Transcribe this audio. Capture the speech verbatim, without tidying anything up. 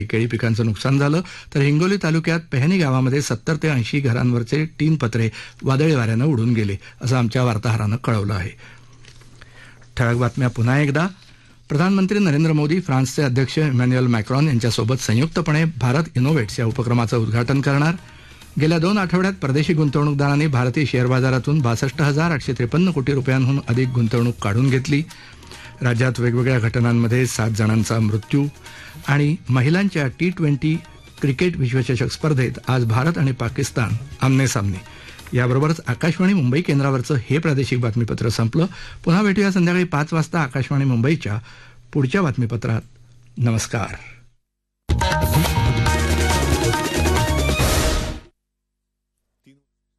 केळी पिकांचं नुकसान झालं तर हिंगोली तालुक्यात पेहणी गावामध्ये सत्तर ते ऐंशी घरांवरचे तीन पत्रे वादळी वाऱ्यानं उडून गेले असं आमच्या वार्ताहरानं कळवलं आहे. ठळक बातम्या पुन्हा एकदा. प्रधानमंत्री नरेंद्र मोदी फ्रान्सचे अध्यक्ष इमॅन्युएल मॅक्रॉन यांच्यासोबत संयुक्तपणे भारत इनोव्हेट्स या उपक्रमाचं उद्घाटन करणार. गेल्या दोन आठवड्यात परदेशी गुंतवणूकदारांनी भारतीय शेअर बाजारातून बासष्ट हजार आठशे त्रेपन्न कोटी रुपयांहून अधिक गुंतवणूक काढून घेतली. राज्यात वेगवेगळ्या घटनांमध्ये सात जणांचा मृत्यू. आणि महिलांच्या टी ट्वेंटी क्रिकेट विश्वचषक स्पर्धेत आज भारत आणि पाकिस्तान आमनेसामने. याबरोबरच आकाशवाणी मुंबई केंद्रावरचं हे प्रादेशिक बातमीपत्र संपलं. पुन्हा भेटूया संध्याकाळी पाच वाजता आकाशवाणी मुंबईच्या पुढच्या बातमीपत्रात. नमस्कार.